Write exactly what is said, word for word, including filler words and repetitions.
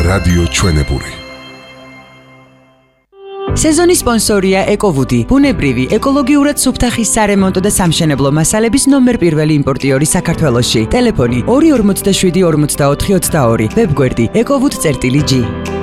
რადიო ჩვენებური. სეზონის სპონსორია ეკოვუდი, ბუნებრივი, ეკოლოგიურად სუფთა ხის სარემონტო და სამშენებლო მასალების ნომერ პირველი იმპორტიორი საქართველოში. ტელეფონი ორი ორმოცდაშვიდი ორმოცდაოთხი ოცდაორი, ვებგვერდი ეკოვუდ.gi.